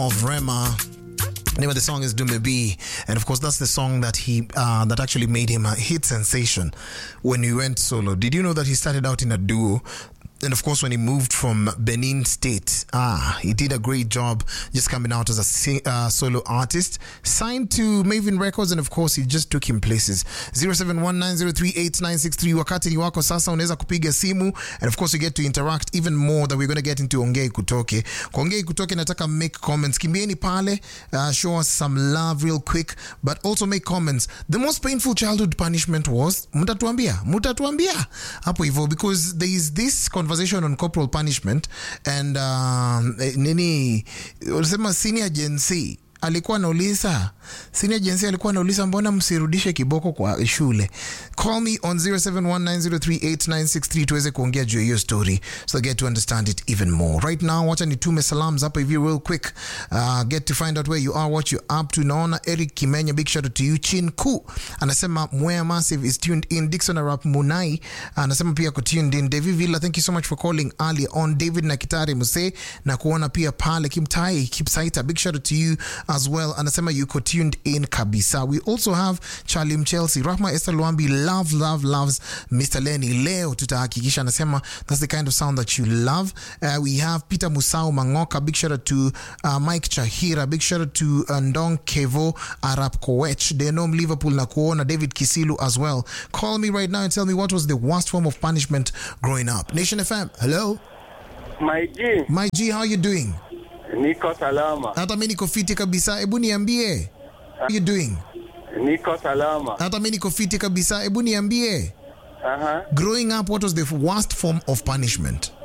of Rema. The name of the song is Dume B, and of course that's the song that that actually made him a hit sensation when he went solo. Did you know that he started out in a duo? And of course, when he moved from Benin State, he did a great job just coming out as a solo artist, signed to Maven Records, and of course, he just took him places. 0719038963. Wakati ni wako sasa, unaweza kupiga simu, and of course, you get to interact even more that we're going to get into Ongei Kutoke. Kwa Ongei Kutoke, nataka make comments. Kimbieni pale, show us some love real quick, but also make comments. The most painful childhood punishment was, mutatuambia hapo hivyo, because there is this conversation on corporal punishment, and unasema senior agency alikuwa anauliza mbona msirudishe kiboko kwa shule. Call me on 0719038963 tuweze kuongea juu hiyo story so I get to understand it even more. Right now, wacha nitume salams hapa hivi real quick. Get to find out where you are, what you're up to. Naona Eric Kimenya, big shout out to you. Chinku anasema Mwea Massive is tuned in. Dixon Arap Munai anasema pia ko tuned in. David Villa, thank you so much for calling earlier on. David Nakitari Muse na kuona pia pale. Kimtai Kipsaita, big shout out to you as well. Anasema you tuned in kabisa. We also have Charlie Mchelsea. Rahma Esther Luambi loves Mr. Lenny. Leo tutahakikisha, anasema that's the kind of sound that you love. We have Peter Musau Mangoka, big shout out to Mike Chahira, big shout out to Ndong Kevo Arap Kowech, Denom Liverpool na kuona David Kisilu as well. Call me right now and tell me what was the worst form of punishment growing up. Nation FM, hello. My G, how you doing? Niko salama. Hata mimi niko fiti kabisa. Hebu niambie. How you doing? Niko salama. Hata mimi niko fiti kabisa. Hebu niambie. Growing up, what was the worst form of punishment?